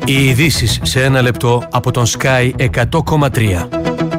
Οι ειδήσεις σε ένα λεπτό από τον Sky 100,3.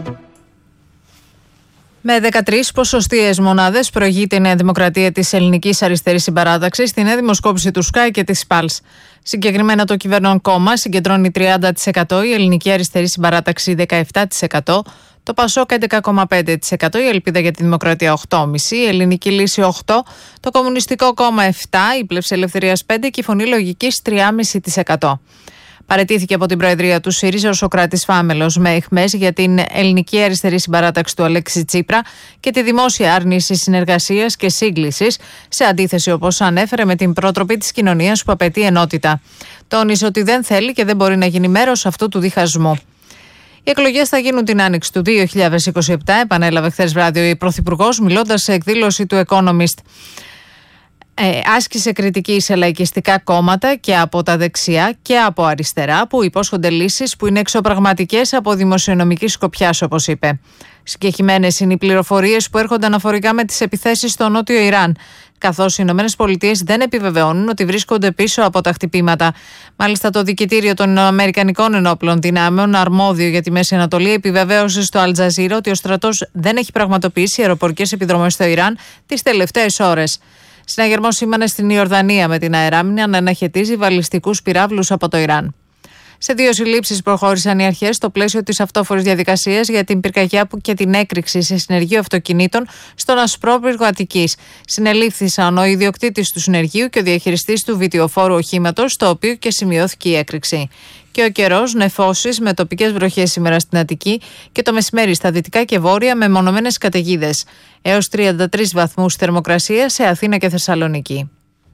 Με 13 ποσοστιαίες μονάδες προηγείται η Νέα Δημοκρατία της Ελληνικής Αριστερής Συμπαράταξης στη νέα δημοσκόπηση του Sky και της Pulse. Συγκεκριμένα το κυβερνών κόμμα συγκεντρώνει 30%, η Ελληνική Αριστερή Συμπαράταξη 17%, το Πασόκ 11,5%, η Ελπίδα για τη Δημοκρατία 8,5%, η Ελληνική Λύση 8%, το Κομμουνιστικό Κόμμα 7%, η Πλεύση Ελευθερίας 5% και η Φωνή Λογικής 3,5%. Παραιτήθηκε από την Προεδρία του ΣΥΡΙΖΑ ο Σωκράτης Φάμελος με αιχμές για την Ελληνική Αριστερή Συμπαράταξη του Αλέξη Τσίπρα και τη δημόσια άρνηση συνεργασίας και σύγκλησης, σε αντίθεση, όπως ανέφερε, με την πρότροπη της κοινωνίας που απαιτεί ενότητα. Τόνισε ότι δεν θέλει και δεν μπορεί να γίνει μέρος αυτού του διχασμού. Οι εκλογές θα γίνουν την άνοιξη του 2027, επανέλαβε χθες βράδυ ο Πρωθυπουργός, μιλώντας σε εκδήλωση του Economist. Άσκησε κριτική σε λαϊκιστικά κόμματα και από τα δεξιά και από αριστερά που υπόσχονται λύσεις που είναι εξωπραγματικές από δημοσιονομική σκοπιάς, όπως είπε. Συγκεκριμένες είναι οι πληροφορίες που έρχονται αναφορικά με τις επιθέσεις στο νότιο Ιράν, καθώς οι ΗΠΑ δεν επιβεβαιώνουν ότι βρίσκονται πίσω από τα χτυπήματα. Μάλιστα, το Δικητήριο των Αμερικανικών Ενόπλων Δυνάμεων, αρμόδιο για τη Μέση Ανατολή, επιβεβαίωσε στο Αλ Τζαζίρα ότι ο στρατός δεν έχει πραγματοποιήσει αεροπορικές επιδρομές στο Ιράν τις τελευταίες ώρες. Συναγερμός σήμανε στην Ιορδανία με την αεράμινα να αναχαιτίζει βαλιστικούς πυράβλους από το Ιράν. Σε 2 συλλήψεις προχώρησαν οι αρχές στο πλαίσιο της αυτόφορης διαδικασίας για την πυρκαγιά και την έκρηξη σε συνεργείο αυτοκινήτων στον Ασπρόπυργο Αττικής. Συνελήφθησαν ο ιδιοκτήτης του συνεργείου και ο διαχειριστής του βιτιοφόρου οχήματος, στο οποίο και σημειώθηκε η έκρηξη. Και ο καιρός, νεφώσεις με τοπικές βροχές σήμερα στην Αττική και το μεσημέρι στα δυτικά και βόρεια με μονομένες καταιγίδες. Έως 33 βαθμούς θερμοκρασία σε Αθήνα και Θεσσαλονίκη.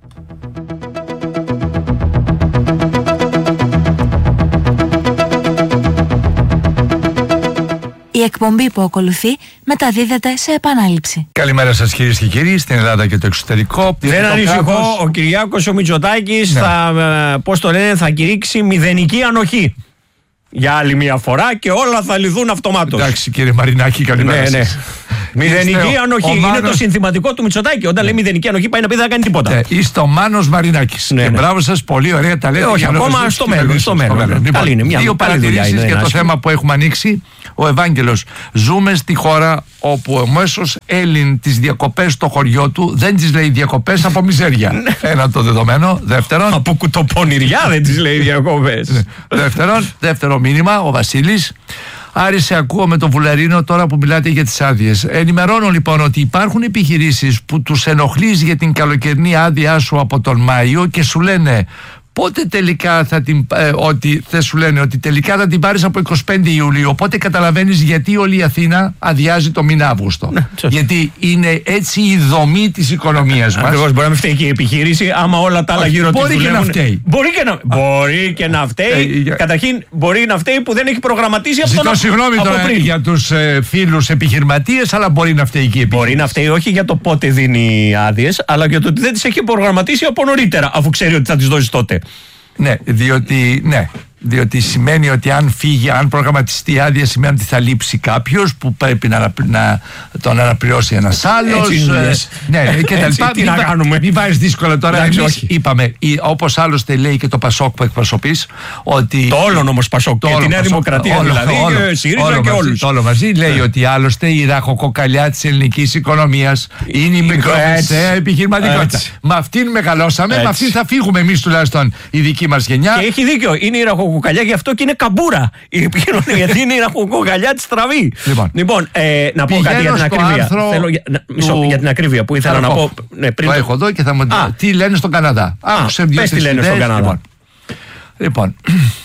Η εκπομπή που ακολουθεί μεταδίδεται σε επανάληψη. Καλημέρα σας, κυρίες και κύριοι, στην Ελλάδα και το εξωτερικό. Δεν ανησυχώ, ο Κυριάκος ο Μητσοτάκης θα κηρύξει μηδενική ανοχή για άλλη μια φορά και όλα θα λυθούν αυτομάτως. Εντάξει, κύριε Μαρινάκη, καλημέρα σας. Μηδενική ανοχή. Είναι το συνθηματικό του Μητσοτάκη. Όταν λέει μηδενική ανοχή, πάει να πει δεν θα κάνει τίποτα. Είστε ο Μάνος Μαρινάκης. Και μπράβο σας, πολύ ωραία τα λέτε. Όχι, ακόμα στο μέλλον. Δύο παρατηρήσεις για το θέμα που έχουμε ανοίξει. Ο Ευάγγελος. Ζούμε στη χώρα όπου ο μέσος Έλλην τις διακοπές στο χωριό του δεν τις λέει διακοπές από μιζέρια. Ένα το δεδομένο. Δεύτερον. Από κουτοπονηριά δεν τις λέει διακοπές. Δεύτερο μήνυμα, ο Βασίλης. Άρη, σε ακούω με τον Βουλαρίνο τώρα που μιλάτε για τις άδειες. Ενημερώνω λοιπόν ότι υπάρχουν επιχειρήσεις που τους ενοχλείς για την καλοκαιρινή άδειά σου από τον Μάιο και σου λένε πότε τελικά θα την. Σου λένε ότι τελικά θα την πάρεις από 25 Ιουλίου. Οπότε καταλαβαίνεις γιατί όλη η Αθήνα αδειάζει το μήνα Αύγουστο. Γιατί είναι έτσι η δομή της οικονομίας μας. Ακριβώς, μπορεί να μην φταίει και η επιχείρηση, άμα όλα τα άλλα γύρω της δουλεύουν. Μπορεί και να φταίει. Μπορεί και να φταίει. Καταρχήν, μπορεί να φταίει που δεν έχει προγραμματίσει αυτό. Ζητώ συγγνώμη τώρα για τους φίλους επιχειρηματίες, αλλά μπορεί να φταίει και η επιχείρηση. Μπορεί να φταίει όχι για το πότε δίνει άδειες, αλλά για το ότι δεν τις έχει προγραμματίσει από νωρίτερα, αφού ξέρει ότι θα τις δώσει τότε. Ναι, διότι σημαίνει ότι αν φύγει, αν προγραμματιστεί η άδεια, σημαίνει ότι θα λείψει κάποιος που πρέπει να τον αναπληρώσει ένας άλλος. Ναι, και τα λοιπά. Τι να κάνουμε. Μην βάζεις δύσκολα τώρα. Εμείς είπαμε, όπως άλλωστε λέει και το Πασόκ που εκπροσωπείς, ότι. Το όλον όμως Πασόκ. Και τη Νέα Δημοκρατία δηλαδή. Και ΣΥΡΙΖΑ και όλους. Το όλο μαζί λέει ότι άλλωστε η ραχοκοκαλιά της ελληνικής οικονομίας είναι η μικρομεσαία επιχειρηματικότητα. Με αυτήν μεγαλώσαμε, με αυτήν θα φύγουμε εμείς τουλάχιστον η δική μας γενιά. Και έχει δίκιο. Είναι η ραχοκοκαλιά, γι' αυτό και είναι καμπούρα η επιχειρηματία. Γιατί είναι η ραχοκοκαλιά της στραβή. Λοιπόν, να πω κάτι για την ακρίβεια. Για την ακρίβεια που ήθελα να πω. Το έχω εδώ και θα μου πει τι λένε στον Καναδά. Πες τι λένε στον Καναδά. Λοιπόν.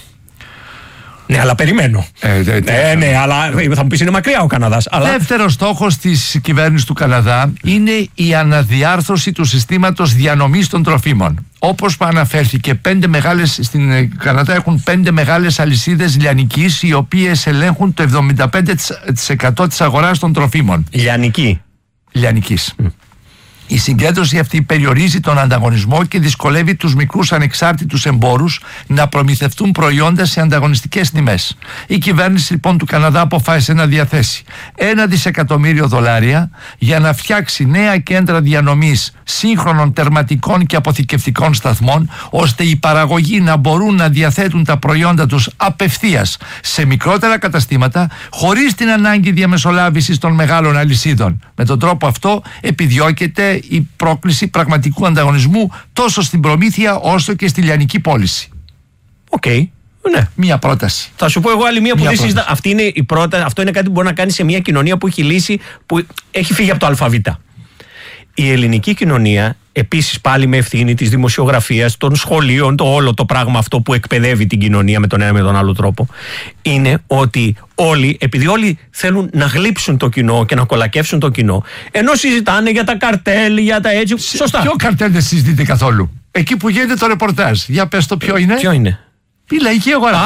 Ναι, αλλά περιμένω. Ναι, αλλά θα μου πεις είναι μακριά ο Καναδάς. Δεύτερος στόχος της κυβέρνησης του Καναδά είναι η αναδιάρθρωση του συστήματος διανομής των τροφίμων. Όπως αναφέρθηκε, στην Καναδά έχουν 5 μεγάλες αλυσίδες λιανικής, οι οποίες ελέγχουν το 75% της αγοράς των τροφίμων. Λιανικής. Η συγκέντρωση αυτή περιορίζει τον ανταγωνισμό και δυσκολεύει τους μικρούς ανεξάρτητους εμπόρους να προμηθευτούν προϊόντα σε ανταγωνιστικές τιμές. Η κυβέρνηση λοιπόν του Καναδά αποφάσισε να διαθέσει $1 δισεκατομμύριο για να φτιάξει νέα κέντρα διανομής σύγχρονων τερματικών και αποθηκευτικών σταθμών, ώστε οι παραγωγοί να μπορούν να διαθέτουν τα προϊόντα τους απευθείας σε μικρότερα καταστήματα, χωρίς την ανάγκη διαμεσολάβησης των μεγάλων αλυσίδων. Με τον τρόπο αυτό επιδιώκεται η πρόκληση πραγματικού ανταγωνισμού τόσο στην προμήθεια όσο και στη λιανική πώληση. Οκ. Ναι. Μία πρόταση. Θα σου πω εγώ άλλη μία που δεν συζητά. Αυτό είναι κάτι που μπορεί να κάνει σε μια κοινωνία που έχει λύσει, που έχει φύγει από το αλφαβήτα. Η ελληνική κοινωνία, επίσης πάλι με ευθύνη της δημοσιογραφίας, των σχολείων, το όλο το πράγμα αυτό που εκπαιδεύει την κοινωνία με τον ένα με τον άλλο τρόπο, είναι ότι όλοι, επειδή όλοι θέλουν να γλύψουν το κοινό και να κολακεύσουν το κοινό, ενώ συζητάνε για τα καρτέλ, για τα έτσι. Σωστά. Ποιο καρτέλ δεν συζητείτε καθόλου? Εκεί που γίνεται το ρεπορτάζ. Για πες το ποιο είναι. Ποιο είναι? Η λαϊκή αγορά.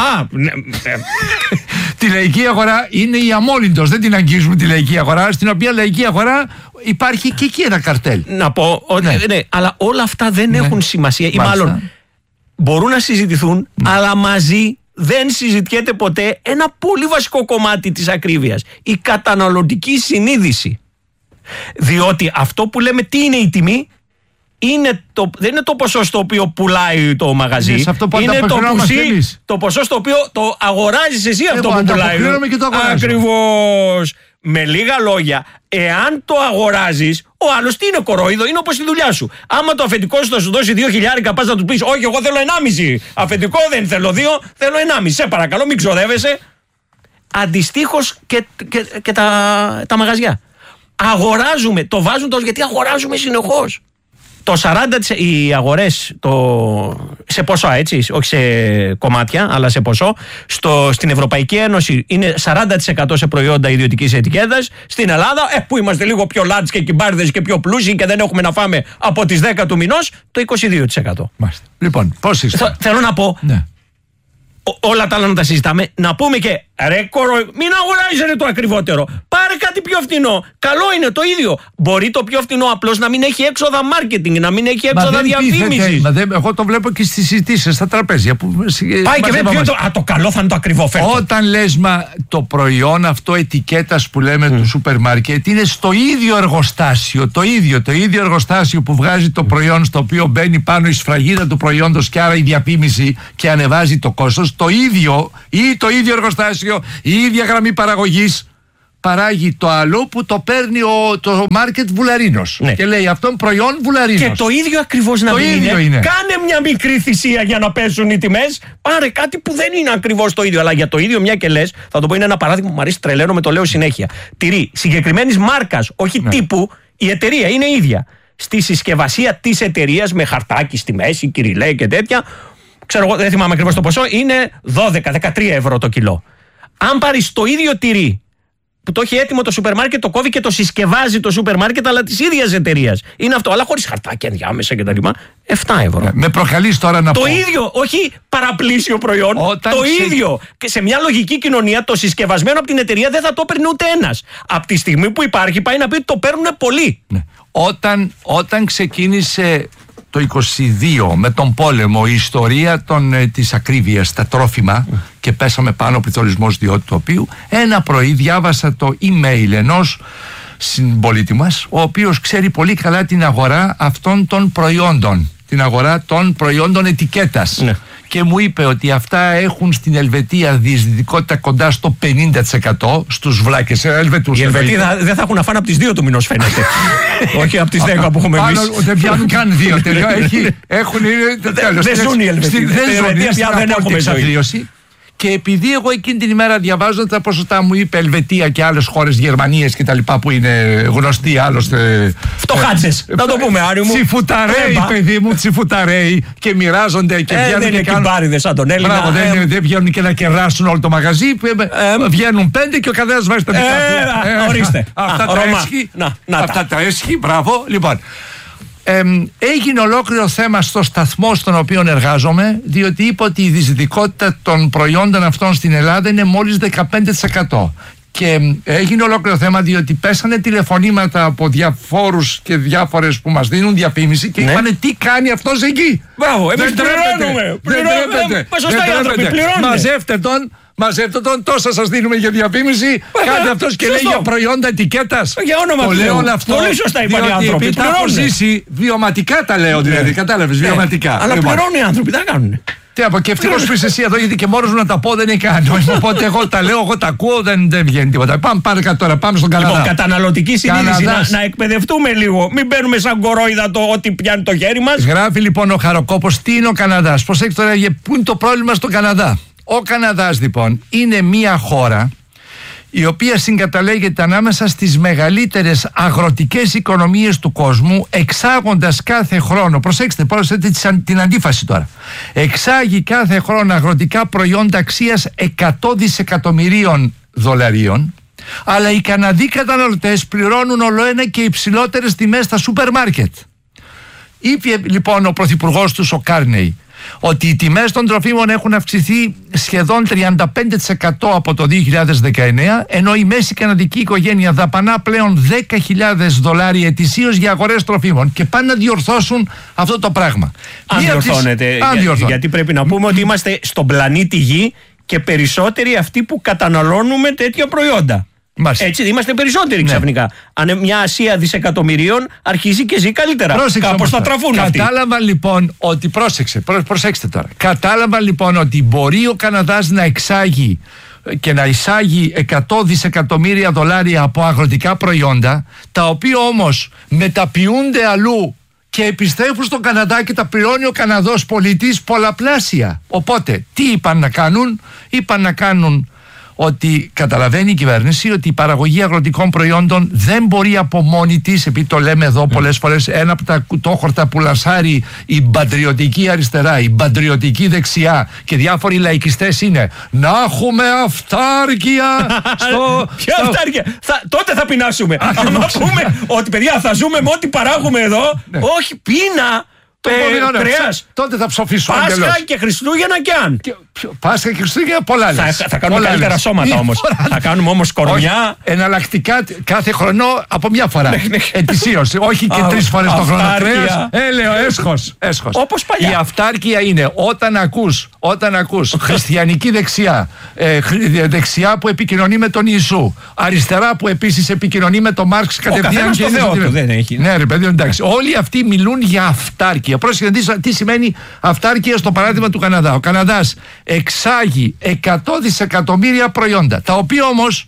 Τη λαϊκή αγορά είναι η αμόλυντος. Δεν την αγγίζουμε τη λαϊκή αγορά. Στην οποία λαϊκή αγορά υπάρχει και εκεί ένα καρτέλ. Να πω ότι ναι, αλλά όλα αυτά δεν έχουν σημασία. Ή μάλλον μπορούν να συζητηθούν, αλλά μαζί δεν συζητιέται ποτέ ένα πολύ βασικό κομμάτι της ακρίβειας. Η καταναλωτική συνείδηση. Διότι αυτό που λέμε τι είναι η τιμή, δεν είναι το ποσό στο οποίο πουλάει το μαγαζί. Είναι το ποσό στο οποίο το αγοράζεις εσύ αυτό που πουλάει. Ακριβώς. Με λίγα λόγια, εάν το αγοράζεις, ο άλλος τι είναι κορόιδο, είναι όπως η δουλειά σου. Άμα το αφεντικό σου θα σου δώσει 2.000, πας να του πεις: όχι, εγώ θέλω 1,5. Αφεντικό δεν θέλω 2, θέλω 1,5. Σε παρακαλώ, μην ξοδεύεσαι. Αντιστοίχως και τα μαγαζιά. Αγοράζουμε, το βάζουν τόσο γιατί αγοράζουμε συνεχώς. Το 40% οι αγορές σε ποσό, έτσι, όχι σε κομμάτια, αλλά σε ποσό, στην Ευρωπαϊκή Ένωση είναι 40% σε προϊόντα ιδιωτικής ετικέτας. Στην Ελλάδα, που είμαστε λίγο πιο λάτς και κυμπάρδες και πιο πλούσιοι και δεν έχουμε να φάμε από τις 10 του μηνός, το 22%. Μάλιστα. Λοιπόν, πώς είστε? Θέλω να πω, ναι. Όλα τα άλλα να τα συζητάμε, να πούμε και μην αγοράζεις το ακριβότερο. Πάρε κάτι πιο φθηνό. Καλό είναι το ίδιο. Μπορεί το πιο φθηνό απλώς να μην έχει έξοδα marketing, να μην έχει έξοδα διαφήμισης. Εγώ το βλέπω και στις συζητήσεις στα τραπέζια. Πάει και δεν το καλό θα είναι το ακριβό φέρτο. Όταν λες το προϊόν αυτό ετικέτας που λέμε του σούπερ μάρκετ είναι στο ίδιο εργοστάσιο. Το ίδιο εργοστάσιο που βγάζει το προϊόν, στο οποίο μπαίνει πάνω η σφραγίδα του προϊόντος και άρα η διαφήμιση και ανεβάζει το κόστος. Το ίδιο εργοστάσιο, η ίδια γραμμή παραγωγής παράγει το άλλο που το παίρνει το μάρκετ Βουλαρίνος. Ναι. Και λέει αυτόν προϊόν Βουλαρίνος. Και το ίδιο ακριβώς να μην είναι. Κάνε μια μικρή θυσία για να πέσουν οι τιμές. Πάρε κάτι που δεν είναι ακριβώς το ίδιο. Αλλά για το ίδιο, μια και λες, θα το πω, είναι ένα παράδειγμα που μου αρέσει, τρελαίνω, με το λέω συνέχεια. Τυρί συγκεκριμένης μάρκας, όχι τύπου, η εταιρεία είναι ίδια. Στη συσκευασία της εταιρείας με χαρτάκι στη μέση, κυριλέ και τέτοια. Ξέρω εγώ, δεν θυμάμαι ακριβώς το ποσό, είναι 12-13 ευρώ το κιλό. Αν πάρεις το ίδιο τυρί που το έχει έτοιμο το σούπερ μάρκετ, το κόβει και το συσκευάζει το σούπερ μάρκετ, αλλά της ίδιας εταιρείας. Είναι αυτό, αλλά χωρίς χαρτάκια ενδιάμεσα κτλ. 7 ευρώ. Με προκαλείς τώρα να πω. Το ίδιο, όχι παραπλήσιο προϊόν. Ίδιο. Και σε μια λογική κοινωνία, το συσκευασμένο από την εταιρεία δεν θα το παίρνει ούτε ένας. Από τη στιγμή που υπάρχει, πάει να πει ότι το παίρνουν πολλοί. Ναι. Όταν ξεκίνησε το 22 με τον πόλεμο, η ιστορία της ακρίβειας στα τρόφιμα και πέσαμε πάνω πληθωρισμός διότι του οποίου, ένα πρωί διάβασα το email ενός συμπολίτη μας, ο οποίος ξέρει πολύ καλά την αγορά αυτών των προϊόντων, την αγορά των προϊόντων ετικέτας. Ναι. Και μου είπε ότι αυτά έχουν στην Ελβετία διεισδυτικότητα κοντά στο 50% στους βλάκες Ελβετούς. Οι Ελβετοί δεν θα έχουν να φάνε από τις 2 του μηνός, φαίνεται. Όχι από τις 10 που έχουμε εμείς. Δεν πιάνουν καν 2. Δεν ζουν οι Ελβετοί. Δεν έχουμε εξαθλίωση. Και επειδή εγώ εκείνη την ημέρα διαβάζοντα τα ποσοστά μου είπε Ελβετία και άλλες χώρες, Γερμανίες και τα λοιπά που είναι γνωστοί άλλωστε. Φτωχάτσες, να το πούμε, Άρη μου. Τσιφουταρέοι, παιδί μου, τσιφουταρέοι και μοιράζονται και βγαίνουν. Δεν είναι κυμπάριδες σαν τον Έλληνα. Μπράβο, δεν βγαίνουν και να κεράσουν όλο το μαγαζί. Βγαίνουν 5 και ο καθένας βάζει τα δικά του. Ορίστε. Αυτά τα έσχη, μπράβο. Λοιπόν. Έγινε ολόκληρο θέμα στο σταθμό στον οποίο εργάζομαι, διότι είπα ότι η διεισδυτικότητα των προϊόντων αυτών στην Ελλάδα είναι μόλις 15%. Και έγινε ολόκληρο θέμα διότι πέσανε τηλεφωνήματα από διαφόρους και διάφορες που μας δίνουν διαφήμιση και είπανε τι κάνει αυτός εκεί. Μπράβο, εμείς πληρώνουμε. Μα σωστά οι άνθρωποι πληρώνουν. Μαζεύτε τον, τόσα σας δίνουμε για διαφήμιση. Κάτι αυτός και λέει για προϊόντα ετικέτας. Για όνομα του Θεού. Πολύ σωστά είπαν οι άνθρωποι. Τα έχω ζήσει βιωματικά, τα λέω δηλαδή. Κατάλαβες, βιωματικά. Αλλά πληρώνουν οι άνθρωποι, τι να κάνουν. Τι από και ευτυχώς που είσαι εσύ εδώ, γιατί και μόνος μου να τα πω δεν έχει κανένα νόημα. Οπότε εγώ τα λέω, εγώ τα ακούω, δεν βγαίνει τίποτα. Πάμε τώρα, πάμε στον Καναδά. Λοιπόν, καταναλωτική συνείδηση, να εκπαιδευτούμε λίγο. Μην μπαίνουμε σαν κορόιδα το ότι πιάνει το χέρι μας. Γράφει λοιπόν ο Χαροκόπος τι είναι ο Καναδάς. Προσέξτε τώρα, πού είναι το πρόβλημα στον Καναδά. Ο Καναδάς λοιπόν είναι μια χώρα η οποία συγκαταλέγεται ανάμεσα στις μεγαλύτερες αγροτικές οικονομίες του κόσμου, εξάγοντας κάθε χρόνο, προσέξτε την αντίφαση τώρα, εξάγει κάθε χρόνο αγροτικά προϊόντα αξίας 100 δισεκατομμυρίων δολαρίων, αλλά οι Καναδοί καταναλωτές πληρώνουν ολοένα και υψηλότερες τιμές στα σούπερ μάρκετ. Είπε λοιπόν ο πρωθυπουργός τους, ο Κάρνεϊ, ότι οι τιμές των τροφίμων έχουν αυξηθεί σχεδόν 35% από το 2019, ενώ η μέση καναδική οικογένεια δαπανά πλέον $10.000 ετησίως για αγορές τροφίμων και πάνε να διορθώσουν αυτό το πράγμα. Αν διορθώνεται, γιατί πρέπει να πούμε ότι είμαστε στον πλανήτη Γη και περισσότεροι αυτοί που καταναλώνουμε τέτοια προϊόντα. Μάλιστα. Έτσι είμαστε περισσότεροι ξαφνικά. Αν μια Ασία δισεκατομμυρίων αρχίζει και ζει καλύτερα. Κάπως θα τραφούν αυτοί. Κατάλαβα λοιπόν ότι. Προσέξτε τώρα. Κατάλαβα λοιπόν ότι μπορεί ο Καναδάς να εξάγει και να εισάγει 100 δισεκατομμύρια δολάρια από αγροτικά προϊόντα, τα οποία όμως μεταποιούνται αλλού και επιστρέφουν στον Καναδά και τα πληρώνει ο Καναδός πολίτης πολλαπλάσια. Οπότε τι είπαν να κάνουν? Είπαν να κάνουν ότι καταλαβαίνει η κυβέρνηση ότι η παραγωγή αγροτικών προϊόντων δεν μπορεί από μόνη της, επειδή το λέμε εδώ πολλές φορές, ένα από τα κουτόχορτα που λασάρει η μπαντριωτική αριστερά, η μπαντριωτική δεξιά και διάφοροι λαϊκιστές είναι να έχουμε αυτάρκεια Ποια αυτάρκεια? Τότε θα πεινάσουμε. Αν πούμε ότι παιδιά θα ζούμε με ό,τι παράγουμε εδώ, όχι πείνα. Κρέας. Τότε θα ψοφήσουμε. Πάσχα και Χριστούγεννα και αν. Πάσχα και Χριστούγεννα πολλά λες. Θα κάνουμε καλύτερα σώματα όμως. Θα κάνουμε όμως κορμιά. Εναλλακτικά κάθε χρόνο από μια φορά. Ετησίως. Όχι και 3 φορές το χρόνο. Κρέας. Έλεο, έσχος. Όπως παλιά. Η αυτάρκεια είναι όταν ακούς χριστιανική δεξιά, δεξιά που επικοινωνεί με τον Ιησού, αριστερά που επίσης επικοινωνεί με τον Μάρξ κατευθείαν και δεν έχει. Ναι, ρε παιδί, εντάξει. Όλοι αυτοί μιλούν για αυτάρκεια. Πρόσεχε τι σημαίνει αυτάρκεια στο παράδειγμα του Καναδά. Ο Καναδάς εξάγει 100 δισεκατομμύρια προϊόντα, τα οποία όμως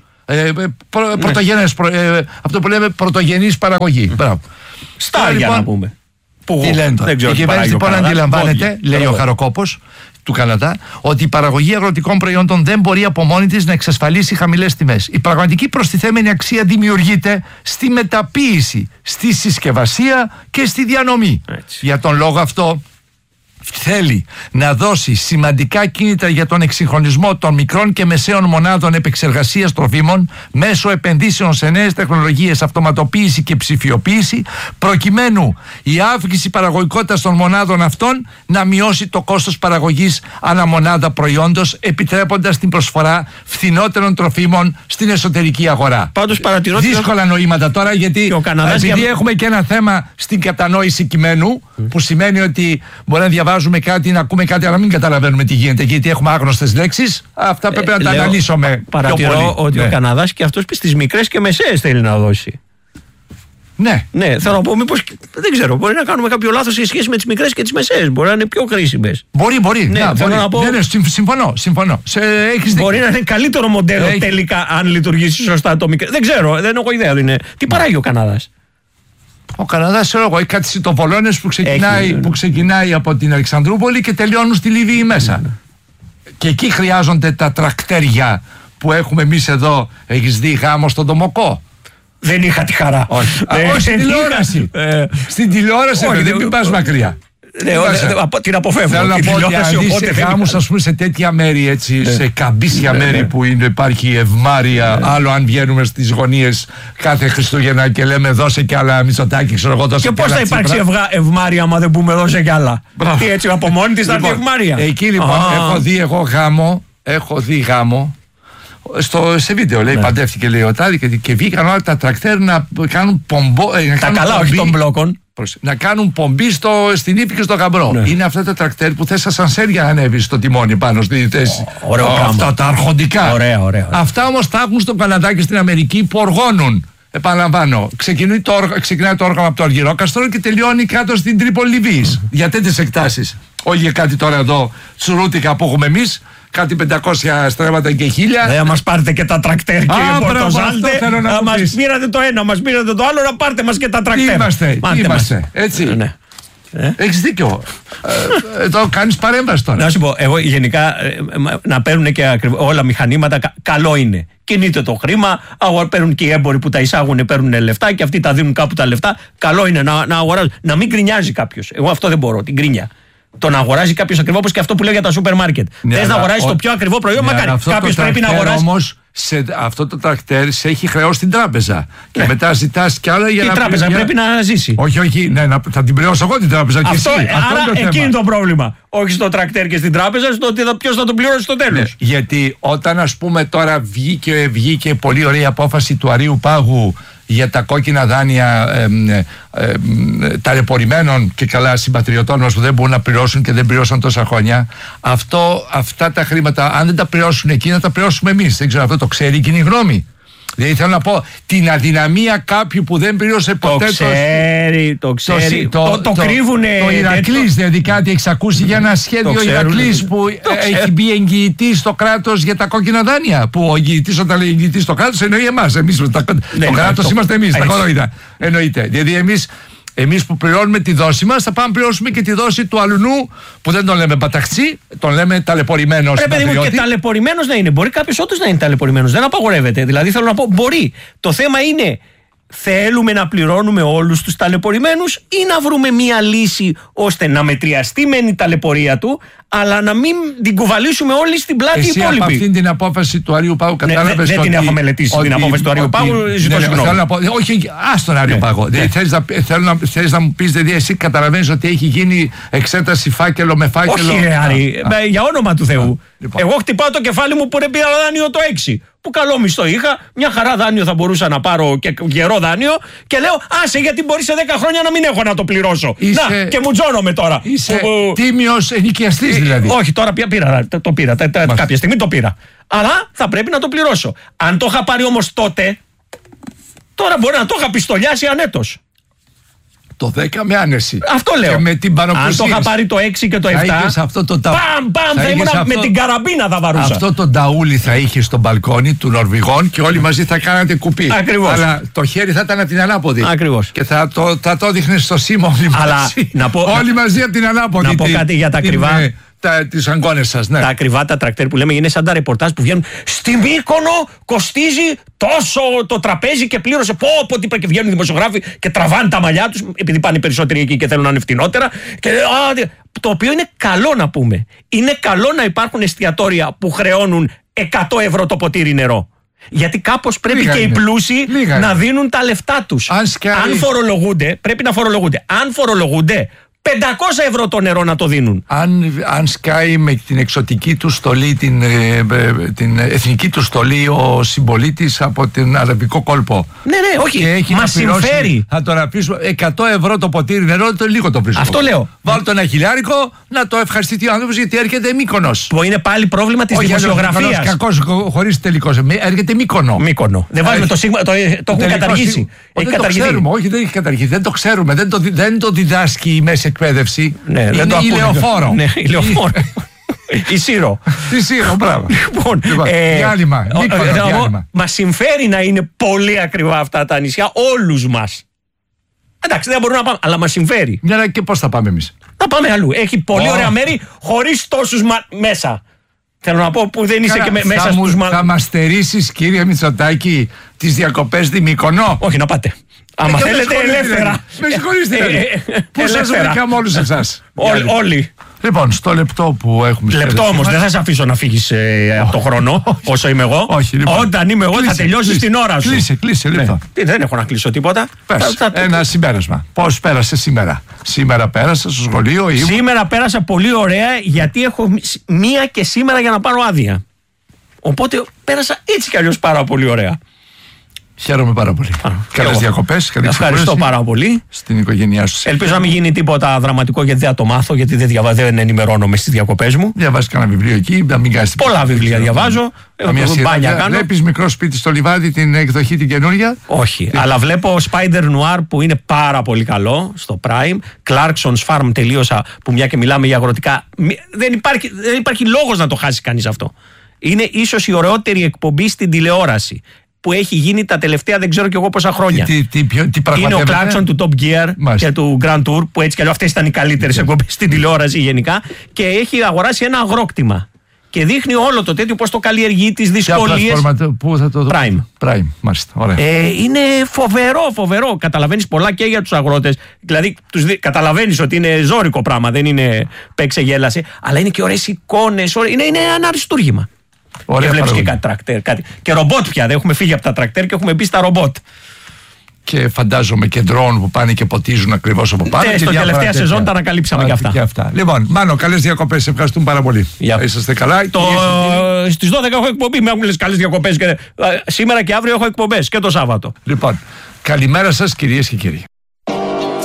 αυτό που λέμε πρωτογενής παραγωγή. Στάρια να πούμε. Τι λένε τώρα? Η κυβέρνηση λοιπόν αντιλαμβάνεται, λέει ο Χαροκόπος του Καναδά, ότι η παραγωγή αγροτικών προϊόντων δεν μπορεί από μόνη της να εξασφαλίσει χαμηλές τιμές. Η πραγματική προστιθέμενη αξία δημιουργείται στη μεταποίηση, στη συσκευασία και στη διανομή. Έτσι. Για τον λόγο αυτό θέλει να δώσει σημαντικά κίνητρα για τον εξυγχρονισμό των μικρών και μεσαίων μονάδων επεξεργασίας τροφίμων μέσω επενδύσεων σε νέες τεχνολογίες, αυτοματοποίηση και ψηφιοποίηση, προκειμένου η αύξηση παραγωγικότητας των μονάδων αυτών να μειώσει το κόστος παραγωγής αναμονάδα προϊόντος, επιτρέποντας την προσφορά φθηνότερων τροφίμων στην εσωτερική αγορά. Πάντως παρατηρώ δύσκολα νοήματα τώρα, γιατί επειδή έχουμε και ένα θέμα στην κατανόηση κειμένου, που σημαίνει ότι μπορεί να διαβάζουμε κάτι, να ακούμε κάτι, αλλά να μην καταλαβαίνουμε τι γίνεται, γιατί έχουμε άγνωστες λέξεις. Αυτά πρέπει να τα αναλύσουμε. Παρατηρώ ότι ο Καναδάς και αυτός στις μικρές και μεσαίες θέλει να δώσει. Ναι. Ναι, θέλω να πω, μήπως δεν ξέρω, μπορεί να κάνουμε κάποιο λάθος σε σχέση με τις μικρές και τις μεσαίες. Μπορεί να είναι πιο χρήσιμες. Μπορεί. Ναι, θέλω να πω. Ναι, συμφωνώ. Μπορεί να είναι καλύτερο μοντέλο τελικά, αν λειτουργήσει σωστά το μικρό. Δεν ξέρω, δεν έχω ιδέα. Τι παράγει ο Καναδάς? Ο Καναδάς, έχει κάτι σιτοβολώνες που ξεκινάει από την Αλεξανδρούπολη και τελειώνουν στη Λιβύη μέσα. Και εκεί χρειάζονται τα τρακτέρια που έχουμε εμείς εδώ. Έχεις δει γάμο στον Τομοκό? Δεν είχα τη χαρά. Όχι, στην τηλεόραση. Στην τηλεόραση, δεν μην πας μακριά. Την αποφεύγω. Θέλω να πω ότι αν δεις γάμους, ας πούμε, σε τέτοια μέρη, έτσι, σε καμπίσια μέρη που υπάρχει ευμάρεια, άλλο αν βγαίνουμε στις γωνίες κάθε Χριστούγεννα και λέμε δώσε κι άλλα Μητσοτάκη, ξέρω εγώ, δώσε κι άλλα. Και πώς θα υπάρξει ευμάρεια άμα δεν πούμε δώσε κι άλλα? Τι, έτσι από μόνη της θα έρθει ευμάρεια? Εκεί λοιπόν έχω δει γάμο, Σε βίντεο λέει, παντεύτηκε λέει ο τάδι και βγήκαν όλα τα τρακτέρ να κάνουν πομπό. Τα καλά, όχι των μπλόκων. Να κάνουν πομπή στην ύφη και στο γαμπρό. Ναι. Είναι αυτά τα τρακτέρ που θες ασανσέρ για να ανέβει στο τιμόνι πάνω στη θέση. Αυτά τα αρχοντικά. Ωραία. Αυτά όμως τα έχουν στο Καναδά και στην Αμερική που οργώνουν. Επαναλαμβάνω, ξεκινάει το όργανο από το Αργυρόκαστρο και τελειώνει κάτω στην Τρίπολη Λιβύης. Για τέτοιες εκτάσεις. Όχι για κάτι τώρα εδώ τσουρούτικα που έχουμε εμείς. Κάτι 500 στρέμματα και 1000. Δεν μας πάρετε και τα τρακτέρ, κύριε Πορτοζάλτε. Μας πήρατε το ένα, μας πήρατε το άλλο, να πάρτε μας και τα τρακτέρ. Είμαστε. Έτσι. Ναι. Έχεις δίκιο. Εδώ κάνεις παρέμβαση τώρα. Να σου πω, εγώ γενικά να παίρνουν και όλα μηχανήματα, καλό είναι. Κινείται το χρήμα, παίρνουν και οι έμποροι που τα εισάγουν, παίρνουν λεφτά και αυτοί τα δίνουν κάπου τα λεφτά. Καλό είναι να αγοράζουν. Να μην γκρινιάζει κάποιος. Εγώ αυτό δεν μπορώ, την γκρίνια. Το να αγοράζει κάποιος ακριβό, όπως και αυτό που λέω για τα σούπερ μάρκετ. Θες να αγοράζει το πιο ακριβό προϊόν, μακάρι. Κάποιος πρέπει να αγοράσει. Όμως αυτό το τρακτέρ σε έχει χρεώσει την τράπεζα. Και μετά ζητάς κι άλλα για να. Η τράπεζα πρέπει να ζήσει. Όχι, ναι, θα την πληρώσω εγώ την τράπεζα. Άρα εκεί είναι το πρόβλημα. Όχι στο τρακτέρ και στην τράπεζα, στο ότι ποιος θα το πληρώσει στο τέλος. Ναι, γιατί όταν ας πούμε τώρα βγήκε πολύ ωραία απόφαση του Αρείου Πάγου για τα κόκκινα δάνεια ταλαιπωρημένων και καλά συμπατριωτών μας που δεν μπορούν να πληρώσουν και δεν πληρώσαν τόσα χρόνια, αυτά τα χρήματα, αν δεν τα πληρώσουν εκεί, να τα πληρώσουμε εμείς. Δεν ξέρω, αυτό το ξέρει η κοινή γνώμη. Δηλαδή θέλω να πω την αδυναμία κάποιου που δεν πλήρωσε ποτέ. Το ξέρει. Το κρύβουνε. Το Ηρακλής, δηλαδή κάτι έχεις ακούσει για ένα σχέδιο Ηρακλής που έχει μπει εγγυητής στο κράτος για τα κόκκινα δάνεια. Που ο εγγυητής, όταν λέει εγγυητής στο κράτος, εννοεί εμάς. Το κράτος είμαστε εμείς, τα κορόιδα. Εννοείται. Δηλαδή εμείς που πληρώνουμε τη δόση μας, θα πάμε να πληρώσουμε και τη δόση του αλουνού που δεν τον λέμε παταχτσί, τον λέμε ταλαιπωρημένος. Παιδί μου, και ταλαιπωρημένος να είναι. Μπορεί κάποιος όντως να είναι ταλαιπωρημένος. Δεν απαγορεύεται. Δηλαδή θέλω να πω, μπορεί. Το θέμα είναι, θέλουμε να πληρώνουμε όλους τους ταλαιπωρημένους ή να βρούμε μία λύση ώστε να μετριαστεί μεν η ταλαιπωρία του, αλλά να μην την κουβαλήσουμε όλοι στην πλάτη οι υπόλοιποι. Από αυτήν την απόφαση του Αρείου Πάγου κατάλαβες δεν την έχω μελετήσει την απόφαση του Αρείου Πάγου. Ζητώ συγγνώμη. Όχι, ας τον Άριο Πάγο. Θες να μου πεις, δηλαδή εσύ καταλαβαίνεις ότι έχει γίνει εξέταση φάκελο με φάκελο. Όχι, Άρη, για όνομα του Θεού. Εγώ χτυπάω το κεφάλι μου που πήρα δάνειο το 6. Που καλό μισθό είχα, μια χαρά δάνειο θα μπορούσα να πάρω και γερό δάνειο και λέω άσε γιατί μπορεί σε 10 χρόνια να μην έχω να το πληρώσω. Να και μου τζώνομαι τώρα. Είσαι τίμιος ενοικιαστής δηλαδή. Όχι, τώρα το πήρα, κάποια στιγμή το πήρα. Αλλά θα πρέπει να το πληρώσω. Αν το είχα πάρει όμως τότε, τώρα μπορεί να το είχα πιστολιάσει ανέτος. Το 10 με άνεση. Αυτό λέω. Και με την αν το είχα πάρει το 6 και το 7. Θα ήμουν με την καραμπίνα θα βαρούσα. Αυτό το νταούλι θα είχε στο μπαλκόνι του Νορβηγών και όλοι μαζί θα κάνατε κουπί. Ακριβώς. Αλλά το χέρι θα ήταν από την ανάποδη. Ακριβώς. Και θα το δείχνε στο σήμα όλοι μαζί. Όλοι μαζί από την ανάποδη. Να πω κάτι για τα ακριβά. Τις αγκώνες σας, ναι. Τα ακριβά τα τρακτέρ που λέμε είναι σαν τα ρεπορτάζ που βγαίνουν. Στη Μύκονο κοστίζει τόσο το τραπέζι και πλήρωσε. Πω και βγαίνουν οι δημοσιογράφοι και τραβάνε τα μαλλιά τους επειδή πάνε περισσότεροι εκεί και θέλουν να είναι φτηνότερα. Το οποίο είναι καλό να πούμε. Είναι καλό να υπάρχουν εστιατόρια που χρεώνουν 100 ευρώ το ποτήρι νερό. Γιατί κάπως πρέπει και οι πλούσιοι να δίνουν τα λεφτά τους. Αν φορολογούνται, πρέπει να φορολογούνται. Αν φορολογούνται, 500 ευρώ το νερό να το δίνουν. Αν σκάει με την εξωτική του στολή, την εθνική του στολή ο συμπολίτης από τον αραβικό κόλπο. Ναι, όχι. Μας συμφέρει. Θα τον αφήσουμε 100 ευρώ το ποτήρι νερό, το λίγο το βρίσκω. Αυτό λέω. Βάλω το 1 χιλιάρικο να το ευχαριστηθεί ο άνθρωπος γιατί έρχεται Μύκονος. Που είναι πάλι πρόβλημα της δημοσιογραφίας. Κακός, χωρίς τελικός. Έρχεται Μύκονο. Δεν βάζουμε το σίγμα, το έχουν καταργήσει. Δεν το ξέρουμε, όχι, δεν έχει καταργηθεί. Δεν το ξέρουμε. Δεν το διδάσκει η μέση εκπαίδευση. Ναι, είναι ηλεοφόρο. Ναι, ηλεοφόρο. Η Σύρο. Τη Σύρο, μπράβο. Διάλειμμα. Μας συμφέρει να είναι πολύ ακριβά αυτά τα νησιά, όλους μας. Εντάξει, δεν μπορούμε να πάμε, αλλά μας συμφέρει. Μια και πώς θα πάμε εμείς? Να πάμε αλλού. Έχει πολύ ωραία μέρη χωρίς τόσους μέσα. Θέλω να πω που δεν είσαι και μέσα στους Θα μας στερήσεις, κύριε Μητσοτάκη, τις διακοπές στη Μύκονο? Όχι, να πάτε. Άμα θέλετε ελεύθερα. Με συγχωρείτε. Πού σας βρήκαμε όλους εσάς? Όλοι. Λοιπόν, στο λεπτό που έχουμε. Λεπτό όμως, δεν θα σε αφήσω να φύγεις από το χρόνο όσο είμαι εγώ. Όχι, λοιπόν. Όταν είμαι εγώ θα τελειώσεις την ώρα σου. Κλείσε λεπτό. Δεν έχω να κλείσω τίποτα. Ένα συμπέρασμα. Πώς πέρασε σήμερα? Σήμερα πέρασα στο σχολείο. Σήμερα πέρασα πολύ ωραία γιατί έχω μία και σήμερα για να πάρω άδεια. Οπότε πέρασα έτσι κι αλλιώς πάρα πολύ ωραία. Χαίρομαι πάρα πολύ. Καλές διακοπές. Ευχαριστώ πάρα πολύ. Στην οικογένειά σου. Ελπίζω να μην γίνει τίποτα δραματικό, γιατί δεν θα το μάθω, γιατί δεν ενημερώνομαι στις διακοπές μου. Διαβάζεις κανένα βιβλίο εκεί, να μην κάνεις τίποτα. Πολλά βιβλία διαβάζω. Βλέπεις Μικρό σπίτι στο λιβάδι, την εκδοχή την καινούρια? Όχι, αλλά βλέπω Spider Noir που είναι πάρα πολύ καλό στο Prime. Clarkson's Farm τελείωσα, που μια και μιλάμε για αγροτικά. Δεν υπάρχει λόγος να το χάσει κανείς αυτό. Είναι ίσως η ωραιότερη εκπομπή στην τηλεόραση που έχει γίνει τα τελευταία δεν ξέρω κι εγώ πόσα χρόνια. Είναι ο Clarkson του Top Gear και του Grand Tour, που έτσι κι αλλιώς αυτές ήταν οι καλύτερες εκπομπές στην τηλεόραση γενικά, και έχει αγοράσει ένα αγρόκτημα και δείχνει όλο το τέτοιο, πώς το καλλιεργεί, τις δυσκολίες. Πού θα το δω? Prime, μάλιστα. Ωραία. Είναι φοβερό. Καταλαβαίνεις πολλά και για τους αγρότες. Δηλαδή, καταλαβαίνεις ότι είναι ζώρικο πράγμα, δεν είναι παίξε γέλασε, αλλά είναι και ωραίες εικόνες. Είναι ένα αριστούργημα. Και βλέπεις και κάτι τρακτέρ. Και ρομπότ πια. Δεν έχουμε φύγει από τα τρακτέρ και έχουμε μπει στα ρομπότ. Και φαντάζομαι και ντρόουν που πάνε και ποτίζουν ακριβώς από πάνω. Ναι, στο τελευταία σεζόν τα ανακαλύψαμε και αυτά. Λοιπόν, Μάνο, καλές διακοπές. Ευχαριστούμε πάρα πολύ. Είσαστε καλά. Στις 12 έχω εκπομπή. Με έχουν λες καλές διακοπές. Σήμερα και αύριο έχω εκπομπές και το Σάββατο. Λοιπόν, καλημέρα σας κυρίες και κύριοι.